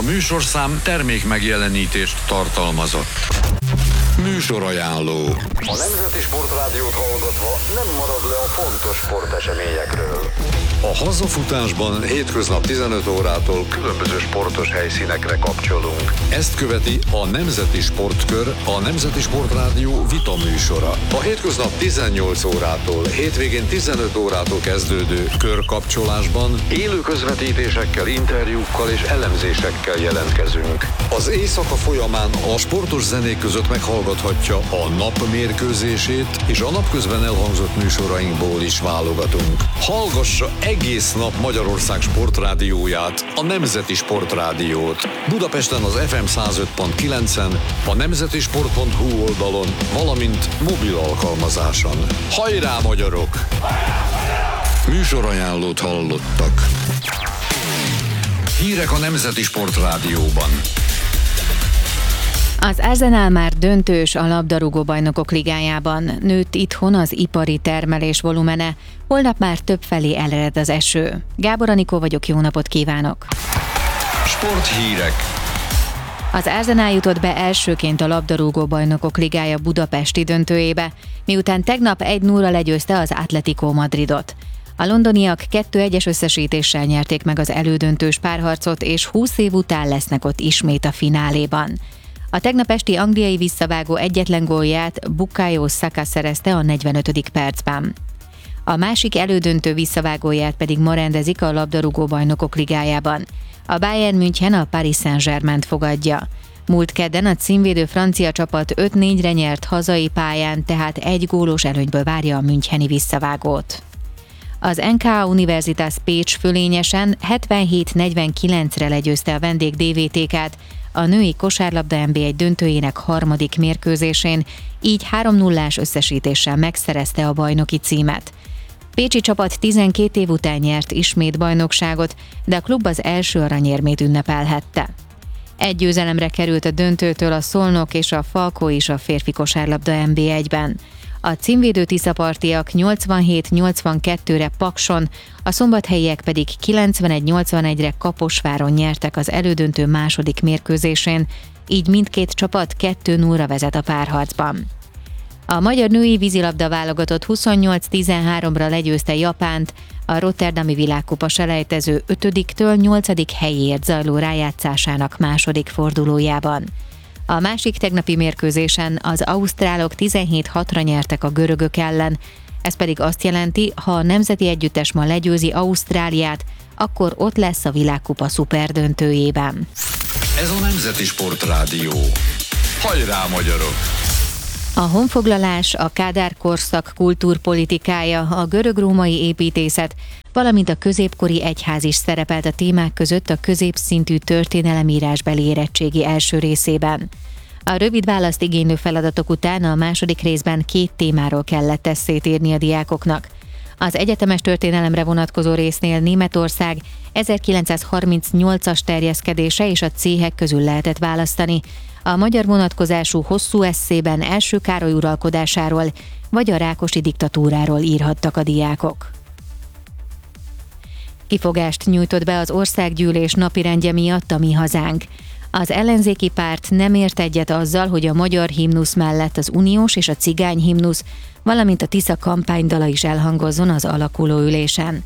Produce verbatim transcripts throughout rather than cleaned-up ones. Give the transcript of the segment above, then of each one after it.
műsorszám termék megjelenítést tartalmazott. Műsorajánló. A Nemzeti Sportrádiót hallgatva nem marad le a fontos sporteseményekről. A hazafutásban hétköznap tizenöt órától Különböző sportos helyszínekre kapcsolunk. ezt követi a Nemzeti Sportkör, a Nemzeti Sportrádió vita műsora. A hétköznap tizennyolc órától, hétvégén tizenöt órától kezdődő körkapcsolásban Élő közvetítésekkel, interjúkkal és elemzésekkel jelentkezünk. az éjszaka folyamán a sportos zenék között meghallgathatja a nap mérkőzését, és a napközben elhangzott műsorainkból is válogatunk. Hallgassa egész nap Magyarország sportrádióját, a Nemzeti Sportrádiót. Budapesten az ef em száz öt pont kilencen, a nemzetisport pont hu oldalon, valamint mobil alkalmazáson. Hajrá, magyarok! Műsorajánlót hallottak. Hírek a Nemzeti Sportrádióban. Az Arsenal már döntős a labdarúgó-bajnokok ligájában. Nőtt itthon az ipari termelés volumene, holnap már többfelé elered az eső. Gábor Anikó vagyok, jó napot kívánok! Sporthírek. Az Arsenal jutott be elsőként a labdarúgó-bajnokok ligája budapesti döntőjébe, miután tegnap egy nulla legyőzte az Atletico Madridot. A londoniak kettő egyes összesítéssel nyerték meg az elődöntős párharcot, és húsz év után lesznek ott ismét a fináléban. A tegnap esti angliai visszavágó egyetlen gólját Bukayo Saka szerezte a negyvenötödik percben. A másik elődöntő visszavágóját pedig ma rendezik a labdarúgó-bajnokok ligájában. A Bayern München a Paris Saint-Germaint fogadja. Múlt kedden a címvédő francia csapat öt négyre nyert hazai pályán, tehát egy gólos előnyből várja a müncheni visszavágót. Az en ká á Universitas Pécs fölényesen hetvenhét negyvenkilencre legyőzte a vendég dé vé té ká-t, a női kosárlabda en bé egy döntőjének harmadik mérkőzésén, így három nullás összesítéssel megszerezte a bajnoki címet. Pécsi csapat tizenkét év után nyert ismét bajnokságot, de a klub az első aranyérmét ünnepelhette. Egy győzelemre került a döntőtől a Szolnok és a Falkó is a férfi kosárlabda en bé egyben. A címvédő tiszapartiak nyolcvanhét nyolcvankettőre Pakson, a szombathelyiek pedig kilencvenegy nyolcvanegyre Kaposváron nyertek az elődöntő második mérkőzésén, így mindkét csapat kettő nullra vezet a párharcban. A magyar női vízilabda válogatott huszonnyolc tizenháromra legyőzte Japánt, a Rotterdami világkupa selejtező ötödiktől nyolcadik helyéért zajló rájátszásának második fordulójában. A másik tegnapi mérkőzésen az ausztrálok tizenhét hatra nyertek a görögök ellen, ez pedig azt jelenti, ha a nemzeti együttes ma legyőzi Ausztráliát, akkor ott lesz a világkupa szuperdöntőjében. Ez a Nemzeti Sportrádió. Hajrá, magyarok! A honfoglalás, a Kádár korszak kultúrpolitikája, a görög-római építészet, valamint a középkori egyház is szerepelt a témák között a középszintű történelemírásbeli érettségi első részében. A rövid választ igénylő feladatok után a második részben két témáról kellett esszét írni a diákoknak. Az egyetemes történelemre vonatkozó résznél Németország ezerkilencszázharmincnyolcas terjeszkedése és a céhek közül lehetett választani, a magyar vonatkozású hosszú esszében első Károly uralkodásáról vagy a Rákosi diktatúráról írhattak a diákok. Kifogást nyújtott be az országgyűlés napirendje miatt a Mi Hazánk. Az ellenzéki párt nem ért egyet azzal, hogy a magyar himnusz mellett az uniós és a cigány himnusz, valamint a Tisza kampánydala is elhangozzon az alakuló ülésen.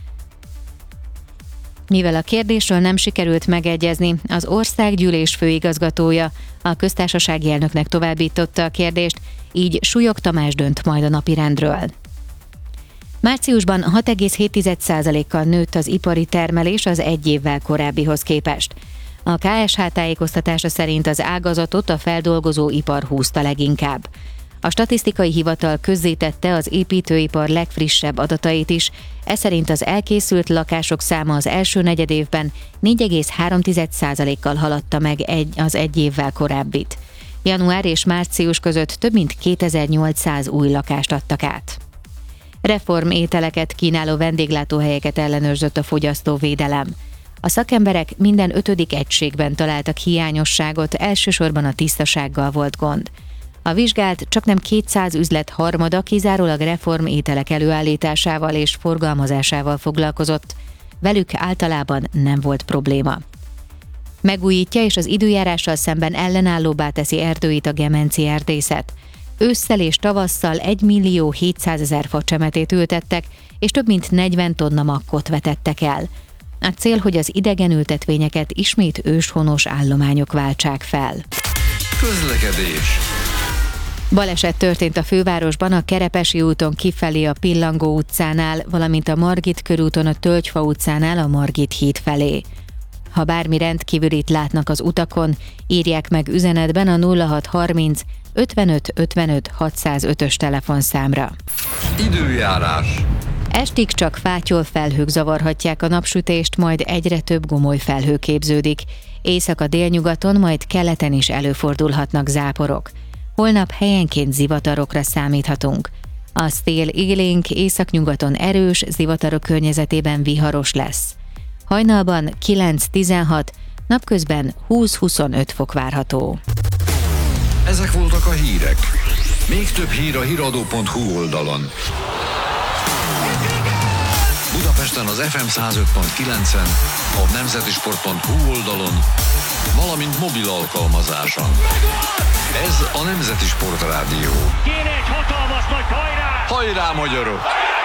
Mivel a kérdésről nem sikerült megegyezni, az országgyűlés főigazgatója a köztársasági elnöknek továbbította a kérdést, így Súlyog Tamás dönt majd a napirendről. Márciusban hat egész hét százalékkal nőtt az ipari termelés az egy évvel korábbihoz képest. A ká es há tájékoztatása szerint az ágazatot a feldolgozó ipar húzta leginkább. A statisztikai hivatal közzétette az építőipar legfrissebb adatait is, ez szerint az elkészült lakások száma az első negyedévben négy egész három százalékkal haladta meg egy, az egy évvel korábbit. Január és március között több mint kétezer-nyolcszáz új lakást adtak át. Reformételeket kínáló vendéglátóhelyeket ellenőrzött a fogyasztóvédelem. A szakemberek minden ötödik egységben találtak hiányosságot, elsősorban a tisztasággal volt gond. A vizsgált csaknem kétszáz üzlet harmada kizárólag reformételek előállításával és forgalmazásával foglalkozott, velük általában nem volt probléma. Megújítja és az időjárással szemben ellenállóbbá teszi erdőit a gemenci erdészet. Ősszel és tavasszal egy millió hétszázezer facsemetét ültettek, és több mint negyven tonna makkot vetettek el. A cél, hogy az idegen ültetvényeket ismét őshonos állományok váltsák fel. Közlekedés. Baleset történt a fővárosban a Kerepesi úton kifelé a Pillangó utcánál, valamint a Margit körúton a Tölgyfa utcánál a Margit híd felé. Ha bármi rendkívülit látnak az utakon, írják meg üzenetben a nulla hat harminc ötvenöt ötvenöt hatszázötös telefonszámra. Időjárás. Estig csak fátyol felhők zavarhatják a napsütést, majd egyre több gomoly felhő képződik. Észak délnyugaton, majd keleten is előfordulhatnak záporok. Holnap helyenként zivatarokra számíthatunk. A szél élénk, északnyugaton erős, zivatarok környezetében viharos lesz. Hajnalban kilenc-tizenhat, napközben húsz-huszonöt fok várható. Ezek voltak a hírek. Még több hír a híradó pont hu oldalon. Budapesten az ef em száz öt pont kilencen, a nemzetisport pont hu oldalon, valamint mobil alkalmazáson. Ez a Nemzeti Sport Rádió. Kéne egy hatalmas nagy hajrá! Hajrá, magyarok!